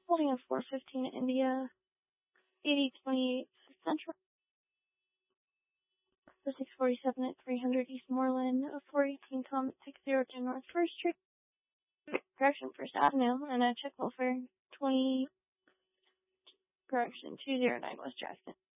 Holding at 415 India, 8028 Central, 647 at 300 East Moreland, 418 Tom at 602 North 1st Street, correction, First Avenue, and check welfare 20, correction, 209 West Jackson.